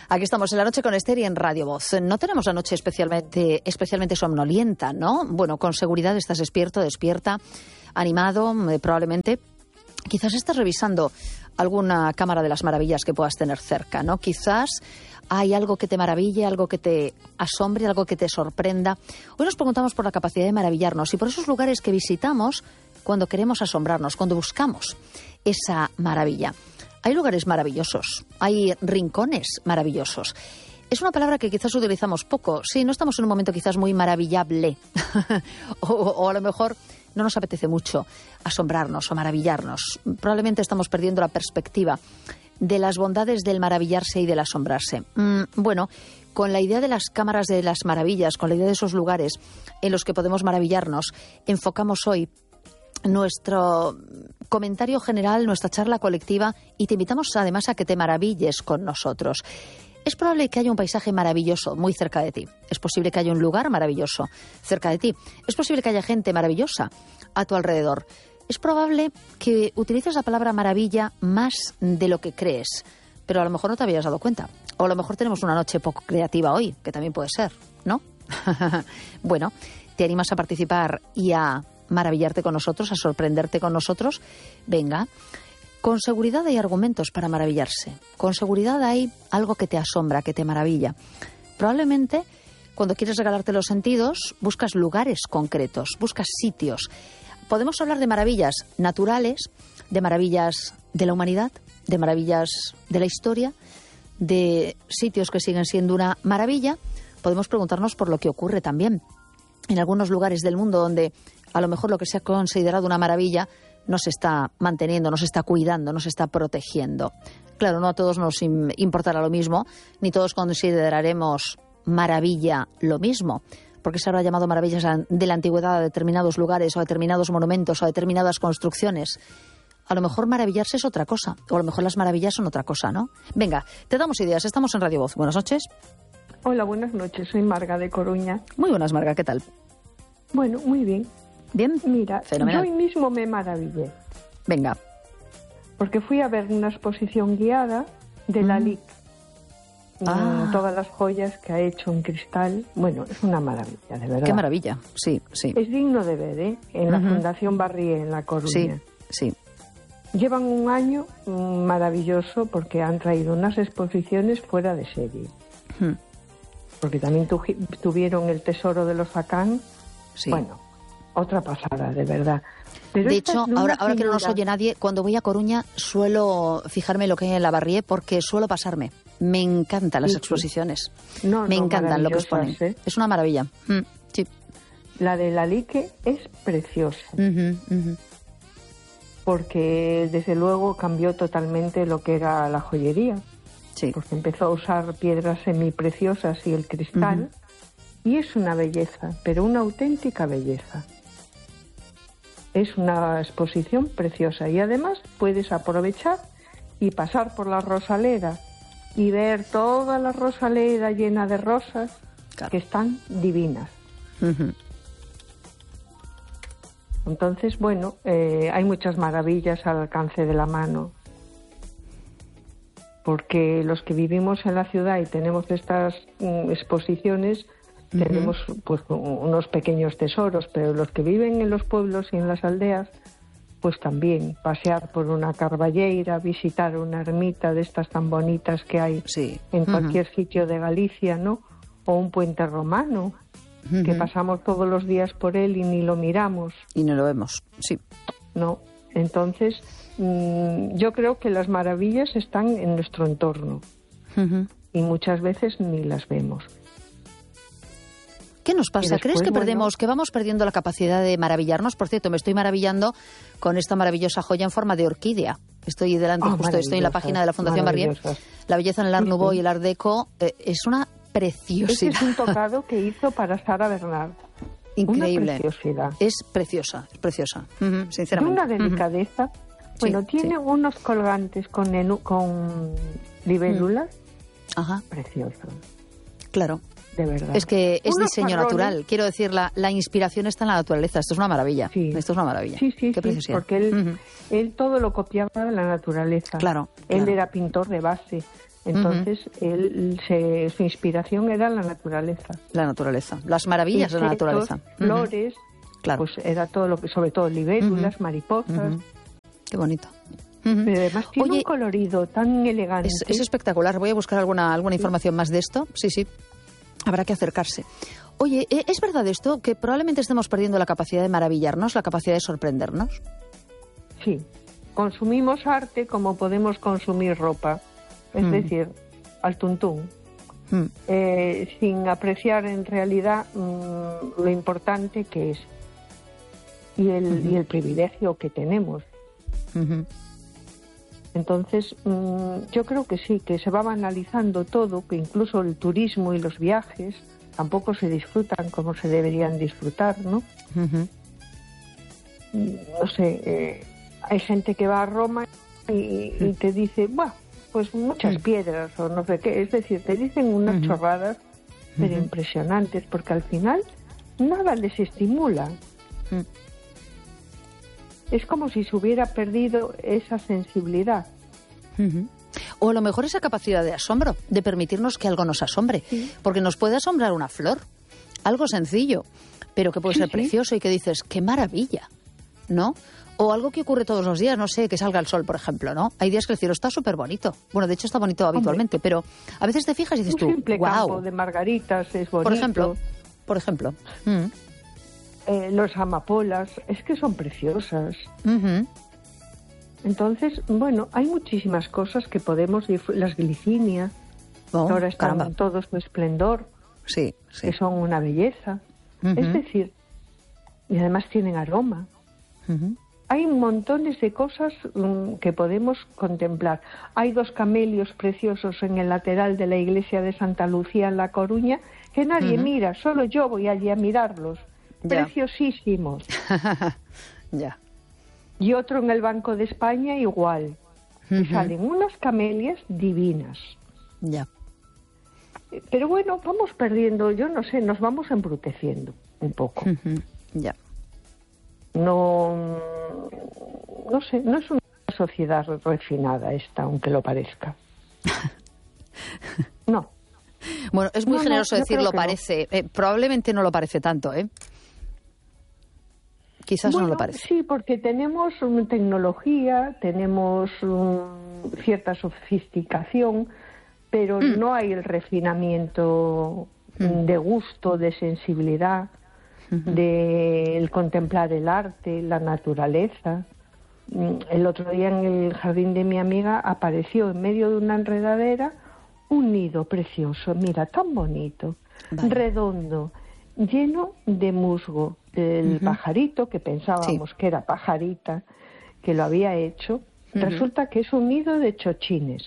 Aquí estamos en La Noche con Esther y en Radio Voz. No tenemos la noche especialmente somnolienta, ¿no? Bueno, con seguridad estás despierta, animado, probablemente. Quizás estás revisando alguna cámara de las maravillas que puedas tener cerca, ¿no? Quizás hay algo que te maraville, algo que te asombre, algo que te sorprenda. Hoy nos preguntamos por la capacidad de maravillarnos y por esos lugares que visitamos cuando queremos asombrarnos, cuando buscamos esa maravilla. Hay lugares maravillosos, hay rincones maravillosos. Es una palabra que quizás utilizamos poco. Sí, no estamos en un momento quizás muy maravillable. o a lo mejor no nos apetece mucho asombrarnos o maravillarnos. Probablemente estamos perdiendo la perspectiva de las bondades del maravillarse y del asombrarse. Bueno, con la idea de las cámaras de las maravillas, con la idea de esos lugares en los que podemos maravillarnos, enfocamos hoy nuestro comentario general, nuestra charla colectiva, y te invitamos además a que te maravilles con nosotros. Es probable que haya un paisaje maravilloso muy cerca de ti. Es posible que haya un lugar maravilloso cerca de ti. Es posible que haya gente maravillosa a tu alrededor. Es probable que utilices la palabra maravilla más de lo que crees, pero a lo mejor no te habías dado cuenta. O a lo mejor tenemos una noche poco creativa hoy, que también puede ser, ¿no? Bueno, ¿te animas a participar y a maravillarte con nosotros, a sorprenderte con nosotros? Venga. Con seguridad hay argumentos para maravillarse. Con seguridad hay algo que te asombra, que te maravilla. Probablemente, cuando quieres regalarte los sentidos, buscas lugares concretos, buscas sitios. Podemos hablar de maravillas naturales, de maravillas de la humanidad, de maravillas de la historia, de sitios que siguen siendo una maravilla. Podemos preguntarnos por lo que ocurre también en algunos lugares del mundo donde a lo mejor lo que se ha considerado una maravilla no se está manteniendo, no se está cuidando, no se está protegiendo. Claro, no a todos nos importará lo mismo, ni todos consideraremos maravilla lo mismo, porque se habrá llamado maravillas de la antigüedad a determinados lugares o a determinados monumentos o a determinadas construcciones. A lo mejor maravillarse es otra cosa, o a lo mejor las maravillas son otra cosa, ¿no? Venga, te damos ideas, estamos en Radio Voz. Buenas noches. Hola, buenas noches, soy Marga de Coruña. Muy buenas, Marga, ¿qué tal? Bueno, muy bien. Bien, mira, fenomenal. Yo hoy mismo me maravillé. Venga. Porque fui a ver una exposición guiada de Lalique. Todas las joyas que ha hecho en cristal. Bueno, es una maravilla, de verdad. Qué maravilla, sí, sí. Es digno de ver, ¿eh? En la Fundación Barrié, en La Coruña. Sí, sí. Llevan un año maravilloso porque han traído unas exposiciones fuera de serie. Porque también tuvieron el Tesoro de los Facán. Sí. Bueno, otra pasada, de verdad. Pero de hecho, ahora que no nos oye nadie, cuando voy a Coruña suelo fijarme lo que hay en la Barrié porque suelo pasarme. Me encantan las exposiciones. Me encantan lo que exponen. ¿Eh? Es una maravilla. Sí. La de Lalique es preciosa. Porque desde luego cambió totalmente lo que era la joyería. Sí. Porque empezó a usar piedras semipreciosas y el cristal. Y es una belleza, pero una auténtica belleza. Es una exposición preciosa y además puedes aprovechar y pasar por la Rosaleda y ver toda la Rosaleda llena de rosas, claro, que están divinas. Entonces, bueno, hay muchas maravillas al alcance de la mano, porque los que vivimos en la ciudad y tenemos estas exposiciones tenemos pues unos pequeños tesoros, pero los que viven en los pueblos y en las aldeas, pues también pasear por una carballeira, visitar una ermita de estas tan bonitas que hay en cualquier sitio de Galicia, ¿no? O un puente romano, que pasamos todos los días por él y ni lo miramos. Y no lo vemos, sí. No, entonces yo creo que las maravillas están en nuestro entorno y muchas veces ni las vemos. ¿Qué nos pasa? Después, ¿Crees que que vamos perdiendo la capacidad de maravillarnos? Por cierto, me estoy maravillando con esta maravillosa joya en forma de orquídea. Estoy delante, justo estoy en la página de la Fundación Barrié. La belleza en el Art Nouveau y el Art Deco es una preciosidad. Este es un tocado que hizo para Sara Bernard. Increíble. Una preciosidad. Es preciosa, sinceramente. De una delicadeza. Bueno, tiene unos colgantes con libélulas. Ajá. Preciosos. Claro. de verdad. Es que es Unos diseño jarrones, natural. Quiero decir, la inspiración está en la naturaleza. Esto es una maravilla. Sí. Esto es una maravilla. Sí, Qué preciosidad. porque él todo lo copiaba de la naturaleza. Claro. Él era pintor de base. Entonces, su inspiración era la naturaleza. La naturaleza. Las maravillas de la naturaleza. Flores, claro. pues era todo lo que, sobre todo libélulas, mariposas. Qué bonito. Pero además tiene un colorido tan elegante. Es espectacular. Voy a buscar alguna información más de esto. Sí. Habrá que acercarse. Oye, ¿es verdad esto? Que probablemente estemos perdiendo la capacidad de maravillarnos, la capacidad de sorprendernos. Sí. Consumimos arte como podemos consumir ropa. Es decir, al tuntún. Sin apreciar en realidad lo importante que es. Y el privilegio que tenemos. Entonces, yo creo que sí, que se va banalizando todo, que incluso el turismo y los viajes tampoco se disfrutan como se deberían disfrutar, ¿no? No sé, hay gente que va a Roma y te dice, ¡buah! Pues muchas piedras o no sé qué. Es decir, te dicen unas chorradas, pero impresionantes, porque al final nada les estimula. Es como si se hubiera perdido esa sensibilidad. O a lo mejor esa capacidad de asombro, de permitirnos que algo nos asombre. Porque nos puede asombrar una flor, algo sencillo, pero que puede ser precioso y que dices, ¡qué maravilla! ¿No? O algo que ocurre todos los días, no sé, que salga el sol, por ejemplo, ¿no? Hay días que el cielo está súper bonito. Bueno, de hecho está bonito habitualmente, pero a veces te fijas y dices tú, simple campo de margaritas es bonito. Por ejemplo. Los amapolas, es que son preciosas. Entonces, bueno, hay muchísimas cosas que podemos... Las glicinias, ahora están en todo su esplendor, que son una belleza. Es decir, y además tienen aroma. Hay montones de cosas que podemos contemplar. Hay 2 camelios preciosos en el lateral de la iglesia de Santa Lucía en La Coruña que nadie mira, solo yo voy allí a mirarlos. Preciosísimos. Ya. Y otro en el Banco de España igual. Y salen unas camelias divinas. Ya. Pero bueno, vamos perdiendo, yo no sé, nos vamos embruteciendo un poco. Ya. No sé, no es una sociedad refinada esta, aunque lo parezca. No. Bueno, es muy generoso decirlo parece. Probablemente no lo parece tanto, ¿eh? Quizás no lo parece. Sí, porque tenemos tecnología, tenemos cierta sofisticación, pero no hay el refinamiento de gusto, de sensibilidad, del contemplar el arte, la naturaleza. El otro día en el jardín de mi amiga apareció en medio de una enredadera un nido precioso, mira, tan bonito, redondo, lleno de musgo. El pajarito, que pensábamos que era pajarita, que lo había hecho, resulta que es un nido de chochines.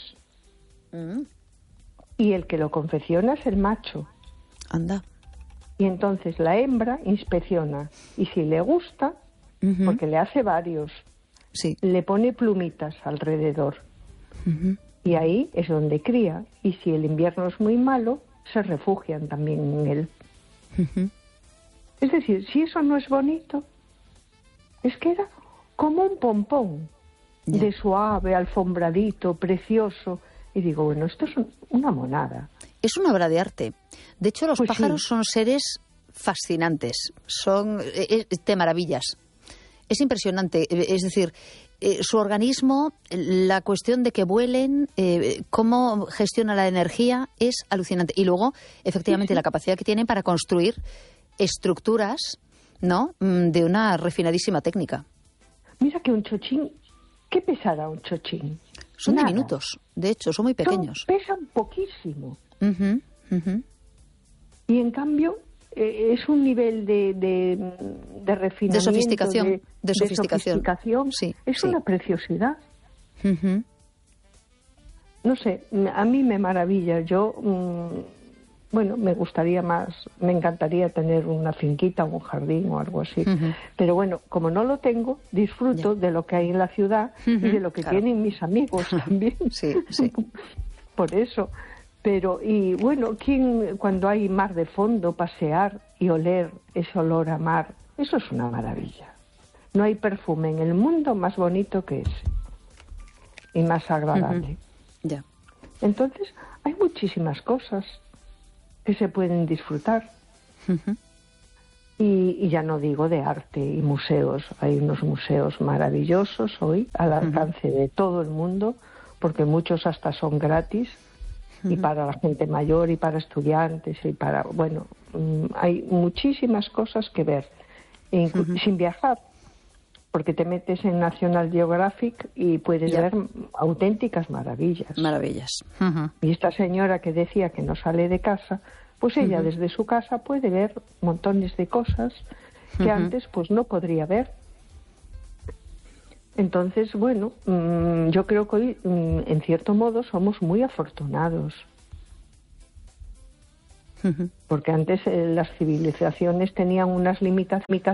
Y el que lo confecciona es el macho. Anda. Y entonces la hembra inspecciona. Y si le gusta, porque le hace varios, le pone plumitas alrededor. Y ahí es donde cría. Y si el invierno es muy malo, se refugian también en él. Es decir, si eso no es bonito, es que era como un pompón de suave, alfombradito, precioso. Y digo, bueno, esto es una monada. Es una obra de arte. De hecho, los pájaros son seres fascinantes, te maravillas. Es impresionante, es decir, su organismo, la cuestión de que vuelen, cómo gestiona la energía, es alucinante. Y luego, efectivamente, la capacidad que tienen para construir estructuras, ¿no?, de una refinadísima técnica. Mira que un chochín, ¿qué pesará un chochín? Son diminutos, de hecho, son muy pequeños. Pesan poquísimo. Y en cambio es un nivel de refinamiento, de sofisticación. Sí, es una preciosidad. No sé, a mí me maravilla. Yo, bueno, me encantaría tener una finquita, un jardín o algo así. Pero bueno, como no lo tengo, disfruto de lo que hay en la ciudad y de lo que tienen mis amigos también. Sí. Por eso. Pero, y bueno, cuando hay mar de fondo, pasear y oler ese olor a mar, eso es una maravilla. No hay perfume en el mundo más bonito que ese y más agradable. Ya. Entonces, hay muchísimas cosas que se pueden disfrutar. Y ya no digo de arte y museos. Hay unos museos maravillosos hoy al alcance de todo el mundo, porque muchos hasta son gratis, y para la gente mayor y para estudiantes y para, bueno, hay muchísimas cosas que ver, sin viajar, porque te metes en National Geographic y puedes ver auténticas maravillas. Maravillas. Y esta señora que decía que no sale de casa, pues ella desde su casa puede ver montones de cosas que antes pues no podría ver. Entonces, bueno, yo creo que hoy, en cierto modo, somos muy afortunados. Porque antes las civilizaciones tenían unas limitaciones